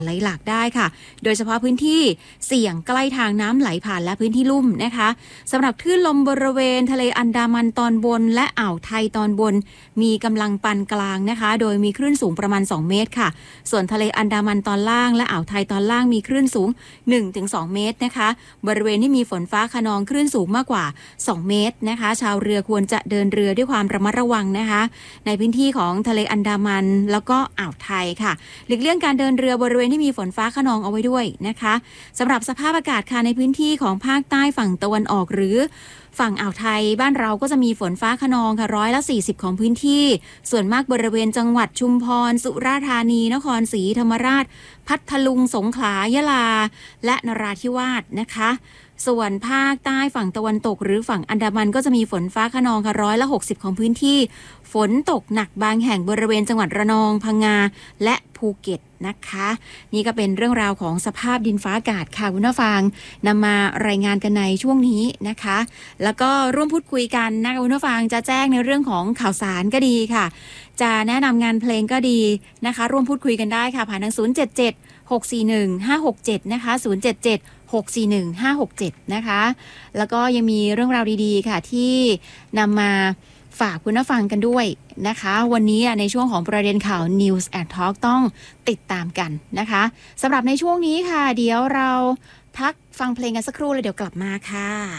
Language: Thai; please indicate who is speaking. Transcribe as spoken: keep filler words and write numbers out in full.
Speaker 1: ไหลหลากได้ค่ะโดยเฉพาะพื้นที่เสี่ยงใกล้ทางน้ำไหลผ่านและพื้นที่ลุ่มนะคะสำหรับคลื่นลมบริเวณทะเลอันดามันตอนบนและอ่าวไทยตอนบนมีกำลังปานกลางนะคะโดยมีคลื่นสูงประมาณสองเมตรค่ะส่วนทะเลอันดามันตอนล่างและอ่าวไทยตอนล่างมีคลื่นสูง หนึ่งถึงสอง เมตรนะคะบริเวณที่มีฝนฟ้าคะนองคลื่นสูงมากกว่าสองเมตรนะคะชาวเรือควรจะเดินเรือด้วยความระมัดระวังนะคะในพื้นที่ของทะเลอันดามันแล้วก็อ่าวไทยค่ะหลีกเลี่ยงการเดินเรือบริเวณที่มีฝนฟ้าคะนองเอาไว้ด้วยนะคะสำหรับสภาพอากาศค่ะในพื้นที่ของภาคใต้ฝั่งตะวันออกหรือฝั่งอ่าวไทยบ้านเราก็จะมีฝนฟ้าคะนองค่ะร้อยละสี่สิบของพื้นที่ส่วนมากบริเวณจังหวัดชุมพรสุราษฎร์ธานีนครศรีธรรมราชพัทลุงสงขลายะลาและนราธิวาสนะคะส่วนภาคใต้ฝั่งตะวันตกหรือฝั่งอันดามันก็จะมีฝนฟ้าคะนองค่ะร้อยละหกสิบของพื้นที่ฝนตกหนักบางแห่งบริเวณจังหวัดระนองพังงาและภูเก็ตนะคะนี่ก็เป็นเรื่องราวของสภาพดินฟ้าอากาศค่ะคุณผู้ฟังนำมารายงานกันในช่วงนี้นะคะแล้วก็ร่วมพูดคุยกันนะคะคุณผู้ฟังจะแจ้งในเรื่องของข่าวสารก็ดีค่ะจะแนะนำงานเพลงก็ดีนะคะร่วมพูดคุยกันได้ค่ะผ่านทางศูนย์ เจ็ด เจ็ด หก สี่ หนึ่ง ห้า หก เจ็ดนะคะศูนย์ เจ็ด เจ็ด หก สี่ หนึ่ง ห้า หก เจ็ดนะคะแล้วก็ยังมีเรื่องราวดีๆค่ะที่นำมาฝากคุณผู้ฟังกันด้วยนะคะวันนี้ในช่วงของประเด็นข่าว News and Talk ต้องติดตามกันนะคะสำหรับในช่วงนี้ค่ะเดี๋ยวเราพักฟังเพลงกันสักครู่แล้วเดี๋ยวกลับมาค่ะ